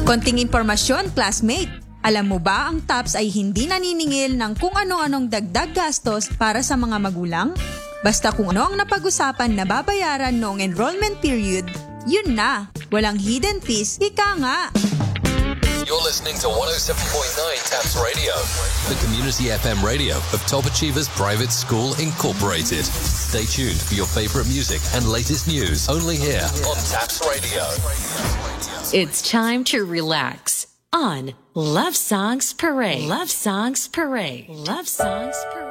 Konting impormasyon, classmate. Alam mo ba ang TAPS ay hindi naniningil ng kung ano-anong dagdag gastos para sa mga magulang? Basta kung ano ang napag-usapan na babayaran noong enrollment period, yun na. Walang hidden fees, ika nga. You're listening to 107.9 TAPS Radio, the community FM radio of Top Achievers Private School Incorporated. Stay tuned for your favorite music and latest news only here on TAPS Radio. It's time to relax on Love Songs Parade. Love Songs Parade. Love Songs Parade.